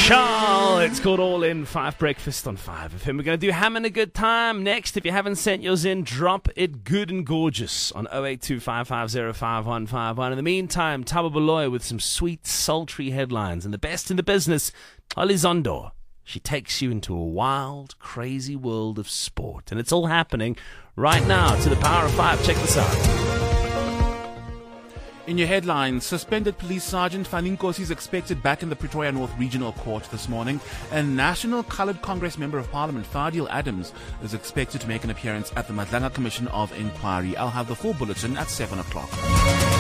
Marshall. It's called All In 5 Breakfast on 5FM. We're going to do Having a Good Time next. If you haven't sent yours in, drop it good and gorgeous on 0825505151. In the meantime, Thabo Baloyi with some sweet, sultry headlines. And the best in the business, Holly Zondo. She takes you into a wild, crazy world of sport. And it's all happening right now to the Power of 5. Check this out. In your headlines, suspended police sergeant Fanny Nkosi is expected back in the Pretoria North Regional Court this morning, and National Coloured Congress Member of Parliament Fadil Adams is expected to make an appearance at the Madlanga Commission of Inquiry. I'll have the full bulletin at 7 o'clock.